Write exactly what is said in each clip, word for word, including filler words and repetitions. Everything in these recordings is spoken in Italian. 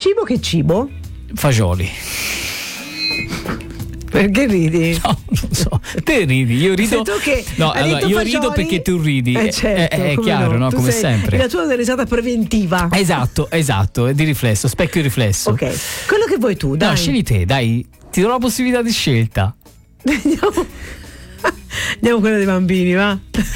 cibo, che cibo? Fagioli. Perché ridi? No, non so. Te ridi, io rido. Sei tu che no, hai allora, detto io fagioli? rido perché tu ridi. Eh, certo, è è come chiaro, no? Tu Come sei, sempre. È la tua risata preventiva. Esatto, esatto, è di riflesso, specchio e riflesso. Ok, quello che vuoi tu, dai. No, scegli te, dai, ti do la possibilità di scelta. Andiamo. Andiamo quella dei bambini, va?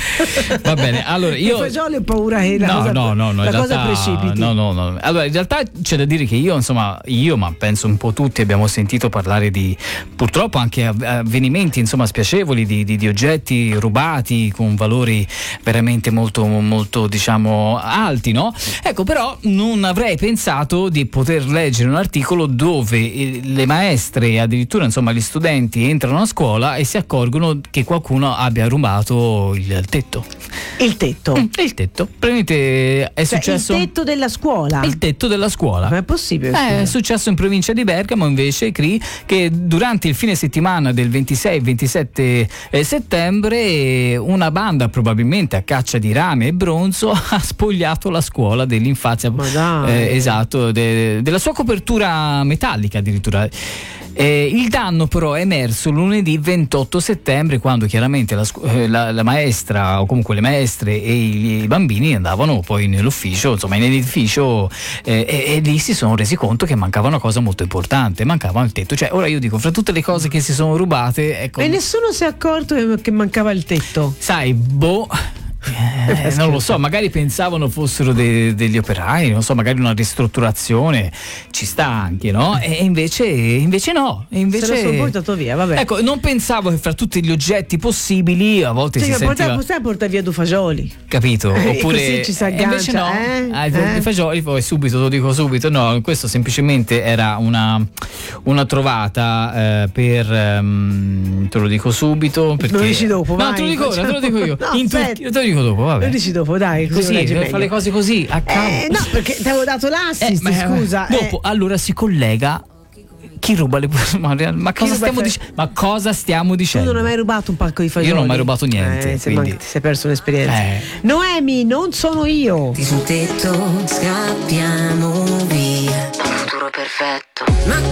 Va bene, allora io. I fagioli ho paura che la no, cosa, no, no, no, la in cosa realtà, precipiti. no, no, no. Allora, in realtà c'è da dire che io, insomma, io, ma penso un po' tutti abbiamo sentito parlare di purtroppo anche avvenimenti, insomma, spiacevoli di, di, di oggetti rubati con valori veramente molto, molto, diciamo, alti, no? Ecco, però non avrei pensato di poter leggere un articolo dove le maestre, addirittura, insomma, gli studenti entrano a scuola e si accorgono che qualcuno abbia rubato il tetto. Il tetto? Mm, il tetto. Praticamente è cioè, successo. Il tetto della scuola? Il tetto della scuola. Ma è possibile? Eh, è successo in provincia di Bergamo, invece, Cri, che durante il fine settimana del ventisei ventisette settembre una banda, probabilmente a caccia di rame e bronzo, ha spogliato la scuola dell'infanzia. Ma dai. Eh, esatto, de, della sua copertura metallica addirittura. Eh, il danno però è emerso lunedì ventotto settembre, quando chiaramente la, eh, la, la maestra o comunque le maestre e i, i bambini andavano poi nell'ufficio, insomma in edificio, eh, e, e lì si sono resi conto che mancava una cosa molto importante, mancava il tetto. Cioè, ora io dico, fra tutte le cose che si sono rubate, ecco, e nessuno si è accorto che mancava il tetto? sai, boh. Eh, non lo so, magari pensavano fossero de- degli operai, non so, magari una ristrutturazione ci sta anche, no? E invece, invece no. E invece, se lo sono portato via, vabbè. Ecco, non pensavo che fra tutti gli oggetti possibili a volte cioè, si sentiva. Possiamo portare, portare via due fagioli. Capito? E Oppure così ci si aggancia, e invece no, eh? ah, i Eh? fagioli, poi subito, lo dico subito, no, questo semplicemente era una, una trovata eh, per um, te lo dico subito perché. Me lo dici dopo, no, vai, te lo dico ora, te lo dico io. No, In aspetta. Turchia, te lo dico dopo, vabbè. Lo dici dopo, dai, così, Così, leggi per meglio. fare le cose così a caso. Eh, no, perché ti avevo dato l'assist, Eh, ma- scusa. Dopo, eh. allora si collega. Chi ruba le ma, ma cosa ruba stiamo i fa- dicendo? Ma cosa stiamo Tu dicendo? non hai mai rubato un pacco di fagioli? Io non ho mai rubato niente, Eh, sei, quindi- man- ti sei perso un'esperienza. Eh. Noemi, non sono io. Sul tetto scappiamo via. Un futuro perfetto. Ma